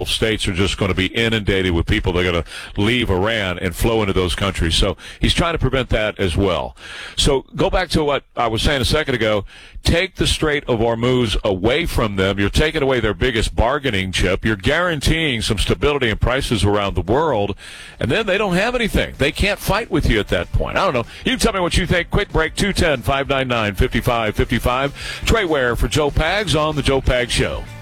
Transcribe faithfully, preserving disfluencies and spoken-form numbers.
Gulf states are just going to be inundated with people that are going to leave Iran and flow into those countries. So he's trying to prevent that as well. So go back to what I was saying a second ago. Take the Strait of Hormuz away from them. You're taking away their biggest bargaining chip. You're guaranteeing some stability in prices around the world, and then they don't have anything. They can't fight with you at that point. I don't know. You can tell me what you think. Quick break, two one zero, five nine nine, five five five five. Trey Ware for Joe Pags on The Joe Pags Show.